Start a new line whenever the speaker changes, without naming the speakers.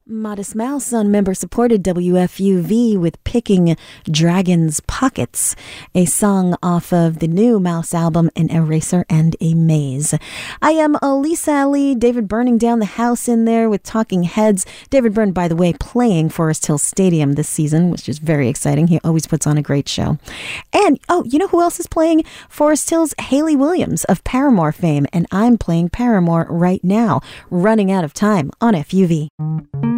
Modest Mouse on member-supported WFUV with Picking Dragon's Pockets, a song off of the new Mouse album, An Eraser and a Maze. I am Elisa Ali, David Burning down the house in there with Talking Heads. David Byrne, by the way, playing Forest Hill Stadium this season, which is very exciting. He always puts on a great show. And, you know who else is playing Forest Hill's? Hayley Williams of Paramore fame, and I'm playing Paramore right now, running out of time on FUV.